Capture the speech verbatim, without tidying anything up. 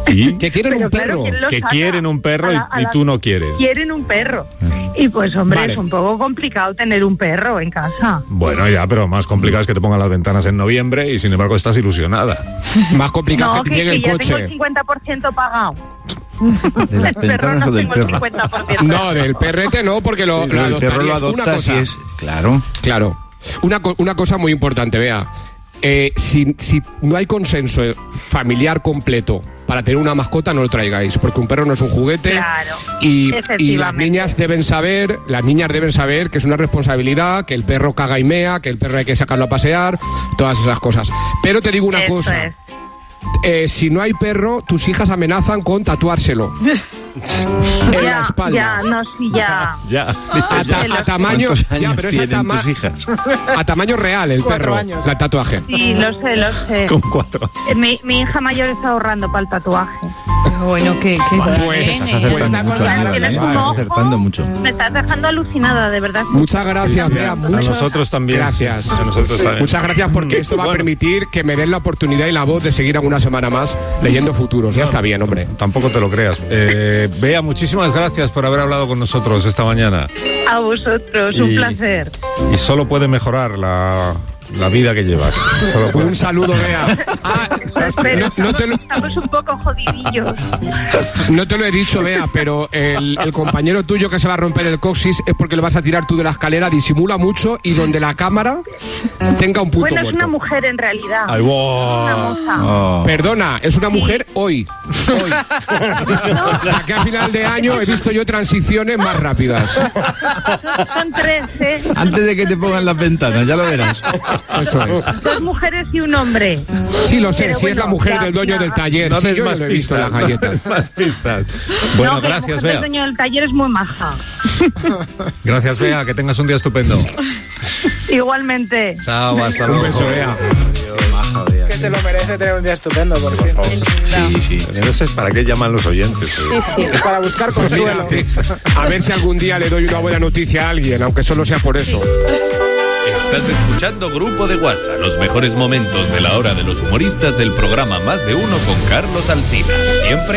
¿Y? Que quieren Pero un perro. claro, Que saca? quieren un perro A y, la- a y la- tú no quieres. Quieren un perro. Y pues, hombre, Vale. es un poco complicado tener un perro en casa. Bueno, ya, pero más complicado es que te pongan las ventanas en noviembre y sin embargo estás ilusionada. Más complicado No, que que, te llegue que el ya tengo coche. el cincuenta por ciento pagado. ¿De las El perro ventanas no o del tengo el perro? cincuenta por ciento. No, del perrete no, porque lo, Sí, lo pero el perro lo adoptarías. Una adoptas cosa, y es... Claro. Claro. Una, co- una cosa muy importante, vea. Eh, si, si no hay consenso familiar completo para tener una mascota, no lo traigáis, porque un perro no es un juguete. Claro, y, y las efectivamente. niñas deben saber, las niñas deben saber que es una responsabilidad, que el perro caga y mea, que el perro hay que sacarlo a pasear, todas esas cosas. Pero te digo una Eso cosa. es. Eh, si no hay perro, tus hijas amenazan con tatuárselo. En la Ya, espalda. ya, no, sí, ya. Ya. A, ta- a tamaño, ¿Cuántos ya, años pero es a, tienen tama- tus hijas? a tamaño real el Cuatro perro, años. el tatuaje. Sí, lo sé, lo sé. Con cuatro. Eh, Mi, mi hija mayor está ahorrando para el tatuaje. Bueno, que, que Pues, Estás tiene. acertando Está mucho, consagrada, Amelia, Tienes ¿eh? un Estás ojo. acertando mucho. Me estás dejando alucinada, de verdad. Muchas gracias, Bea. A Muchas nosotros también. Gracias. A nosotros también. Muchas gracias porque esto va a Bueno. permitir que me den la oportunidad y la voz de seguir alguna semana más leyendo futuros. Ya está bien, hombre. Tampoco te lo creas. Eh, Bea, muchísimas gracias por haber hablado con nosotros esta mañana. A vosotros, un Y- placer. Y solo puede mejorar la, la vida que llevas. Solo puede. Un saludo, Bea. Ah, Pero no, no te lo, estamos un poco jodidillos. no te lo he dicho, Bea, pero el, el compañero tuyo que se va a romper el coxis es porque le vas a tirar tú de la escalera, disimula mucho y donde la cámara tenga un punto Bueno, es muerto. una mujer en realidad. Ay, Una wow. moza. Oh. Perdona, es una mujer hoy. Hoy. La que a final de año he visto yo transiciones más rápidas. Son tres, ¿eh? Antes de que te pongan las ventanas, ya lo verás. Eso es. Dos mujeres y un hombre. Sí, lo sé, Pero si es la bueno, mujer ya, del dueño ya. del taller. No Sí, des yo ya más lo he visto en las pistas, no galletas. des más pistas. Bueno, No, que la gracias, mujer del Bea. dueño del taller es muy maja. Gracias, Bea. Que tengas un día estupendo. Igualmente. Chao, hasta Un luego. beso, Bea. Que se lo merece tener un día estupendo, por fin. Sí, sí. Pero no sé para qué llaman los oyentes. Sí, sí. Para buscar consuelo. A ver si algún día le doy una buena noticia a alguien, aunque solo sea por eso. Estás escuchando Grupo de WhatsApp, los mejores momentos de la hora de los humoristas del programa Más de Uno con Carlos Alsina. Siempre